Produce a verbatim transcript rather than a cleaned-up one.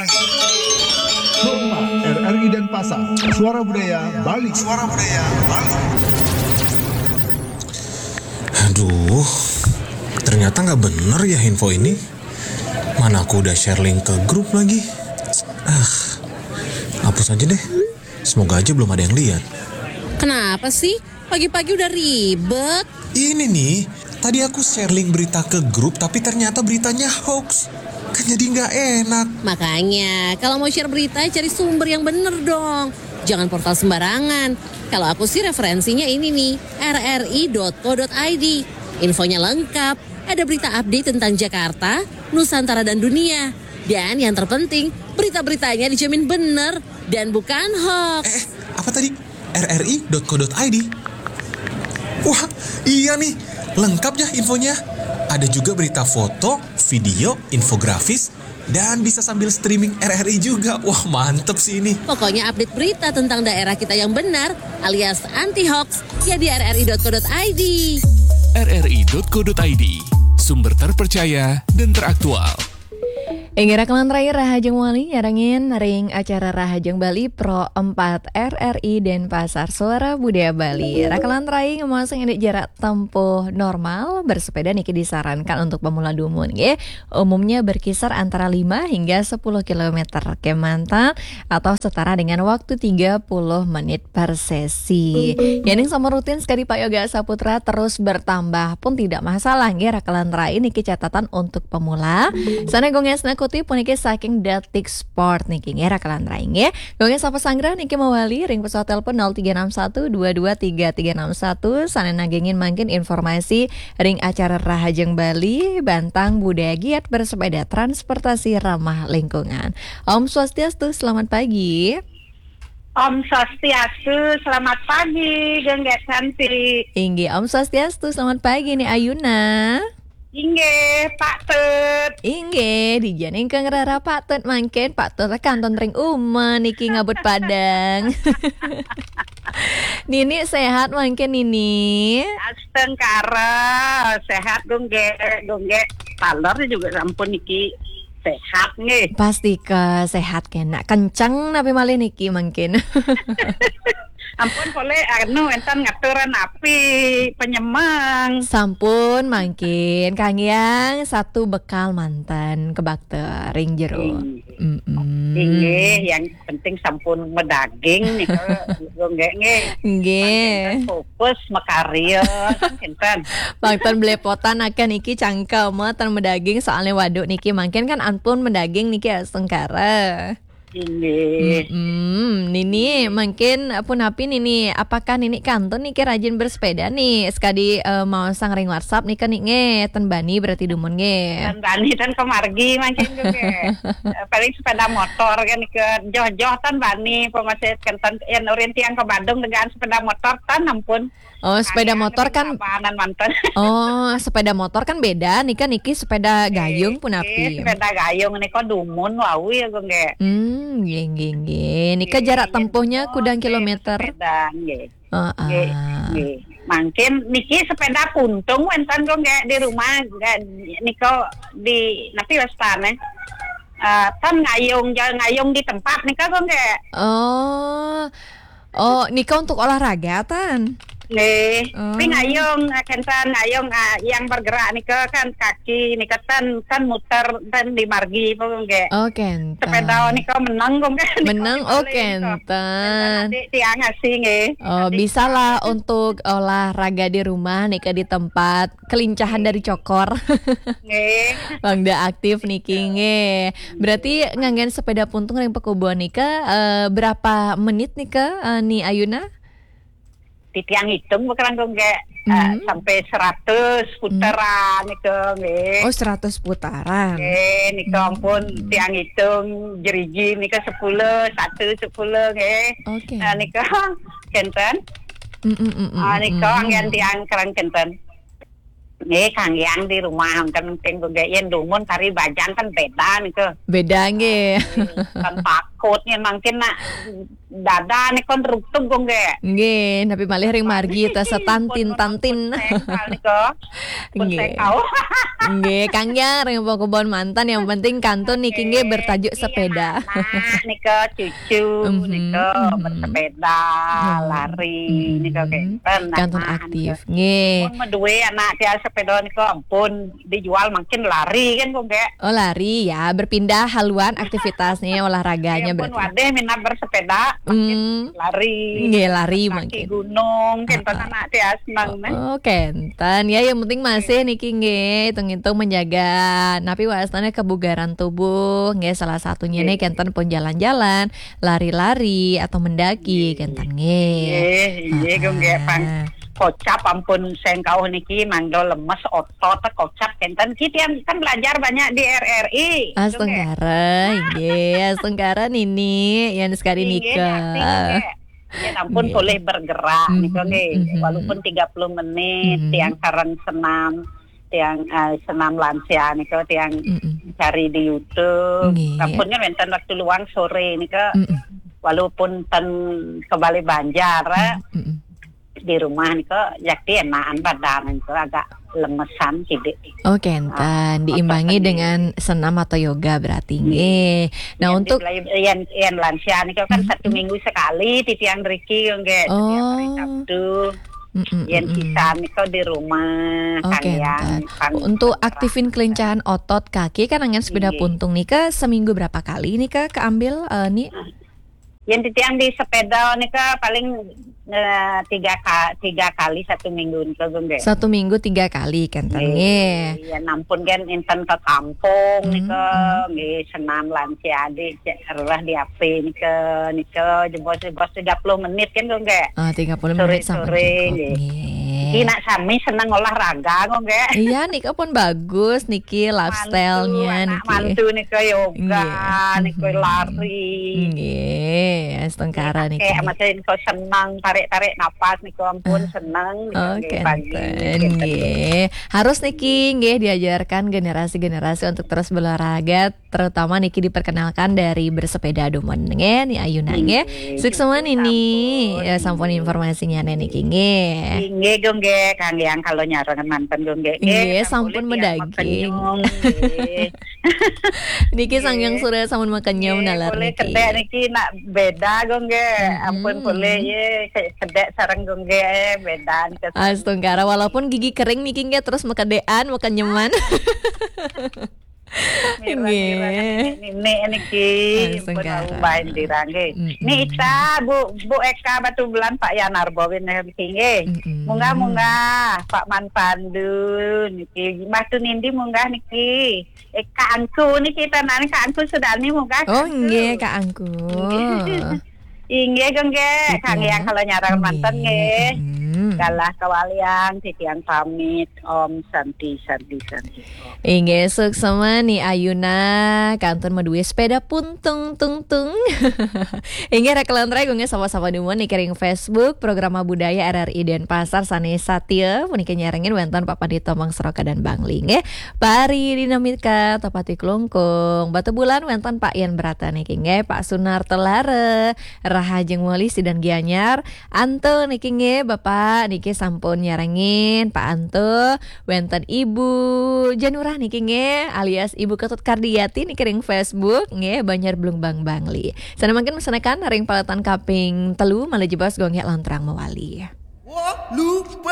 Hotma R R I dan Pasar, Suara Budaya Bali. Suara Budaya Bali. Aduh, ternyata nggak bener ya info ini. Mana aku udah share link ke grup lagi. Ah, hapus aja deh. Semoga aja belum ada yang lihat. Kenapa sih? Pagi-pagi udah ribet. Ini nih, tadi aku share link berita ke grup, tapi ternyata beritanya hoax. Kan jadi nggak enak. Makanya, kalau mau share berita, cari sumber yang bener dong. Jangan portal sembarangan. Kalau aku sih referensinya ini nih, r r i dot co dot i d. Infonya lengkap, ada berita update tentang Jakarta, Nusantara dan dunia. Dan yang terpenting, berita-beritanya dijamin bener dan bukan hoax. Eh, apa tadi? r r i dot co dot i d. Wah, iya nih, lengkap ya infonya. Ada juga berita foto, video, infografis, dan bisa sambil streaming R R I juga. Wah, mantep sih ini. Pokoknya update berita tentang daerah kita yang benar, alias anti-hoax, ya di r r i dot co dot i d. r r i dot co dot i d, sumber terpercaya dan teraktual. Inggih Kelan Raya Rahajeng Wali nyarangin ring acara Rahajeng Bali Pro empat R R I dan Pasar Suara Budaya Bali. Rakalan Raya ngemasang ini jarak tempuh normal bersepeda niki disarankan untuk pemula dumun ya. Umumnya berkisar antara lima hingga sepuluh kilometer kemantan atau setara dengan waktu tiga puluh menit per sesi. Yang sama rutin sekali Pak Yoga Saputra terus bertambah pun tidak masalah ya. Rakalan Raya niki catatan untuk pemula. Sana gongesna kutip puniki saking Detik Sport niki ngera kelan raing ya. Gonges apa sanggra niki mawali ring pesawat telepon nol tiga enam satu dua dua tiga tiga enam satu sana nagengin mangkin informasi ring acara Rahajeng Bali Bantang Budaya Giat bersepeda transportasi ramah lingkungan. Om Swastiastu, selamat pagi. Om Swastiastu, selamat pagi, Gengget cantik. Inggih, Om Swastiastu, selamat pagi nih Ayuna. Inggih, Pak Tut. Inggih, dijaning ke ngerara Pak Tut mangken Pak Tut kanton ring uma niki ngabut Padang. Nini sehat mangken Nini. Astengkara, sehat gongge, gongge. Talor juga sampun niki sehat nih. Pasti ke sehat kena kenceng napi malih niki mangken. Ampun boleh anu enten ngaturan api penyemang. Sampun mangkin Kang Yang satu bekal mantan kebakter ring jero. Inggih, yang penting sampun medaging nih nggih nggih. Nggih. Fokus makarya enten. Bangtan belepotan akan niki cangkel mah tan medaging soalnya waduk niki mangkin kan ampun medaging niki asengkara. Ini, hmm, Nini, mungkin pun api Nini, apakah Nini kanton nih rajin bersepeda nih, sekali uh, mau sang ring WhatsApp nih kan nih ten bani berarti dumun nge. Ten bani ten kemargi mungkin juga, paling sepeda motor kan ke jauh-jauh ten bani, pemasih kenten yang orientiang ke Bandung dengan sepeda motor ten ampun. Oh, sepeda motor kan oh, sepeda motor kan beda nih kan niki sepeda gayung pun api. Sepeda gayung nih kok dumun lawi ya gue nggak. Hmm, nggih nggih nggih. Nika jarak tempuhnya kudang kilometer. Sepeda nggih. Heeh. Nggih. Mungkin niki sepeda puntung enten gue nggak di rumah nggak niko di napi wastane. Uh, tan ngayung jangan ngayung di tempat nika gue nggak. Oh. Oh, nika untuk olahraga tan. Nih, oh. Tapi ngayung, kentan ngayung uh, yang bergerak nih ke kan kaki nih kan kan muter dan di margi pokoknya. Oh, kentan. Sepeda nih kau menang kok kan. Menang, oh kentan. Tiang ngasih nih. Oh, bisa lah untuk olahraga di rumah nih ke di tempat kelincahan dari cokor. Nih. Bang da aktif nih kinge. Berarti nganggen sepeda puntung yang pekubuan nih ke uh, berapa menit nih ke uh, nih Ayuna? Di tiang hitung bukan kok nggak uh, sampai seratus putaran mm. itu nih. Oh seratus putaran. Eh nih mm. ampun tiang hitung jeriji nih ke sepuluh satu sepuluh nih. Oke. Nah nih ke kenten. Ah nih ke angin tiang kerang kenten. Nih Kang Yang di rumah kan pengen gue gayen dumun tari bajang kan beda nih ke. Beda nge. Kan pak angkotnya mungkin nak dada nih kon ruktung kong ge. Nggih, tapi malih ring margi teh setantin tantin. Niko. Nggih. Nggih, Kang Yar yang mau kebon mantan yang penting kanton niki nggih bertajuk sepeda. Nah, niko cucu, niko bersepeda, lari, niko kenten. Kanton aktif. Nggih. Mun duwe anak dia sepeda niko ampun dijual makin lari kan kok ge. Oh, lari ya, berpindah haluan aktivitasnya olahraganya Pun berarti. wadah minat bersepeda, makin Hmm. lari. Nggih, lari Kaki makin. gunung, kenten anak dia senang nih. Oh, kenten. Ya yang penting masih niki nggih hitung-hitung menjaga napi wasana kebugaran tubuh nggih salah satunya nih kenten pun jalan-jalan, lari-lari atau mendaki kenten nggih. Iya, iya kok ge pang Ah. kocap ampun sengkau niki mangdo lemes otot kocap kenten kita yang kan belajar banyak di R R I. Astenggara, nggih, Astenggara Nini yang sekali nikah. Ya ampun Nggih. boleh bergerak Mhm, nih nggih. mhm. Walaupun tiga puluh menit Mhm. tiang karang senam tiang eh, senam lansia nih kok tiang Mm-mm. cari di YouTube. Nggih. Ampunnya wenten waktu luang sore nih kok. Mm-mm. Walaupun ten kembali Banjar eh, Mm-mm. di rumah nih kok jadi enakan badan itu agak lemesan gitu. Oh, kenten diimbangi otot dengan senam atau yoga berarti nggih. Nah, untuk yang yang lansia nih kok kan satu minggu sekali di tiang Riki nggih Oh. setiap hari Sabtu. Mm-mm, Yang mm-mm. sisa nih kok di rumah Oh, kan yang kenten. pang- Untuk aktifin kelincahan otot kaki kan dengan sepeda Iya. puntung nih ke seminggu berapa kali nih ke keambil eh, nih? yang di tiang di sepeda nih kok paling eh, tiga ka, tiga kali satu minggu nih kok nggih. Satu minggu tiga kali kenten nggih. Ya nampun kan inten ke kampung nih ke Hmm, nggih senam lansia adik erlah di A P nih ke nih ke jebos-jebos tiga puluh menit kan kok nggih. Ah, tiga puluh menit sampai Sore-sore, cukup. nggih. Nggih. Iki nak sami seneng olahraga kok nggih. Iya nih pun bagus niki lifestyle-nya Mantu, anak niki. mantu nih ke yoga, Nggih. nih ke lari. Nggih, Astengkara niki. Kayak macam kau senang tarik-tarik napas nih kau ampun senang nih, Oh, nggih, pagi. kenten nggih. Harus niki nggih diajarkan generasi-generasi untuk terus berolahraga, terutama niki diperkenalkan dari bersepeda dumen nggih nih Ayuna nggih. Sukses ini ya sampun informasinya nih niki nggih. Nggih gue nggih Kang yang kalau nyarangan mantan gue nggih. Nggih, Nggih, sampun boleh tiang mendaging. makenyong, nggih. Niki sanggang surya sampun makenyom Nggih, nalar boleh niki. kedek niki nak beda gue nggih. Mm-mm. Ampun boleh ye kedek sareng gue nggih beda nih. Astungkara walaupun gigi kering niki nggih terus makedean makenyeman. Nggih. Ini niki pun Astagfirullah. mau bain dirangge. Mm-mm. Ni Ita Bu Bu Eka Batu Bulan Pak Yanarbo niki nggih. Mm-mm. Munggah munggah Pak Man Pandu niki Batu Nindi munggah niki. Eka Angku niki tanane Kak Angku Sudani munggah. Oh nggih Kak Angku. Inggih nggih Kang Gitu ya. yang kalau nyarang mantan nggih. Mm. Kalah kawalian titian pamit Om Santi Santi Santi. Inggih suksema nih Ayuna kantor medue sepeda puntung tung tung. Inggih rek lantre gue sama-sama dimun nih kering Facebook program budaya R R I Denpasar Sanesa Tia punika nyarengin wonten Pak Pandi Tomang Seroka dan Bangling nggih. Pari dinamika tepati kelungkung batu bulan wonten Pak Ian Brata niki nggih Pak Sunar Telare Rahajeng Wali Sidan Gianyar Anto niki nggih Bapak niki sampun nyarengin Pak Anto wonten Ibu Janurah niki nggih alias Ibu Ketut Kardiati niki ring Facebook nggih Banjar Blung Bang Bangli. Sana mungkin mesenekan ring palatan kaping telu malih jebas gongnya lantrang mewali. Wah, lupa.